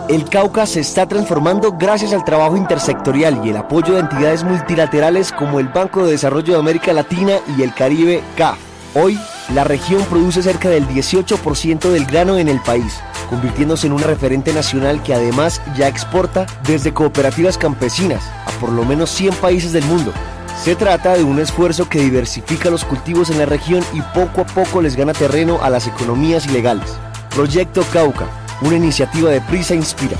El Cauca se está transformando gracias al trabajo intersectorial y el apoyo de entidades multilaterales como el Banco de Desarrollo de América Latina y el Caribe, CAF. Hoy, la región produce cerca del 18% del grano en el país, convirtiéndose en un referente nacional que además ya exporta desde cooperativas campesinas a por lo menos 100 países del mundo. Se trata de un esfuerzo que diversifica los cultivos en la región y poco a poco les gana terreno a las economías ilegales. Proyecto Cauca, una iniciativa de Prisa Inspira.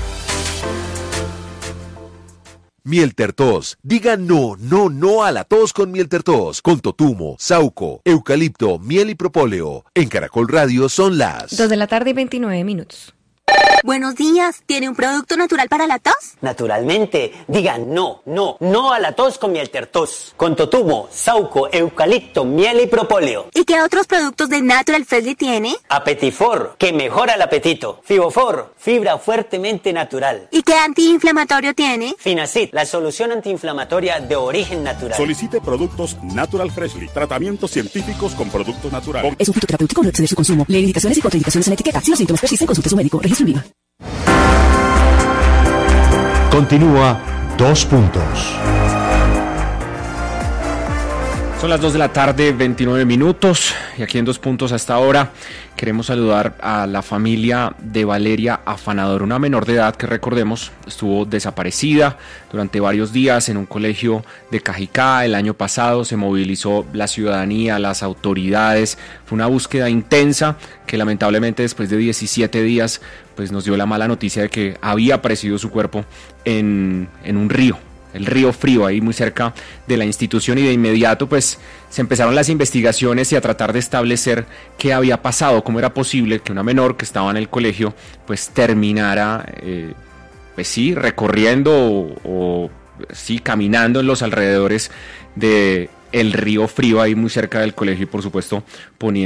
Miel Tertos. Diga no, no, no a la tos con Miel Tertos. Con totumo, sauco, eucalipto, miel y propóleo. En Caracol Radio son las 2:29 p.m. Buenos días, ¿tiene un producto natural para la tos? Naturalmente, diga no, no, no a la tos con Miel Tertos. Con totumo, sauco, eucalipto, miel y propóleo. ¿Y qué otros productos de Natural Freshly tiene? Apetifor, que mejora el apetito. Fibofor, fibra fuertemente natural. ¿Y qué antiinflamatorio tiene? Finacid, la solución antiinflamatoria de origen natural. Solicite productos Natural Freshly. Tratamientos científicos con productos naturales. Es un fitoterapéutico, no excede su consumo. Lee indicaciones y contraindicaciones en etiqueta. Si los síntomas persisten, consulte a su médico. Registro INVIMA. Continúa 2 puntos. Son las 2:29 p.m. y aquí en 2 puntos hasta ahora queremos saludar a la familia de Valeria Afanador, una menor de edad que, recordemos, estuvo desaparecida durante varios días en un colegio de Cajicá. El año pasado se movilizó la ciudadanía, las autoridades, fue una búsqueda intensa que lamentablemente después de 17 días pues nos dio la mala noticia de que había aparecido su cuerpo en un río. El río Frío, ahí muy cerca de la institución, y de inmediato pues se empezaron las investigaciones y a tratar de establecer qué había pasado, cómo era posible que una menor que estaba en el colegio pues terminara pues sí, recorriendo o sí, caminando en los alrededores de el río Frío, ahí muy cerca del colegio, y por supuesto poniendo